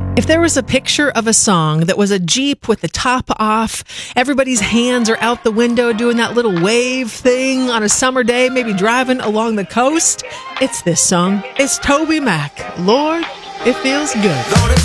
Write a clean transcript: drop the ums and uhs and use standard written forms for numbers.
If there was a picture of a song that was a Jeep with the top off, everybody's hands are out the window doing that little wave thing on a summer day, maybe driving along the coast, it's this song. It's Toby Mac. Lord, it feels good.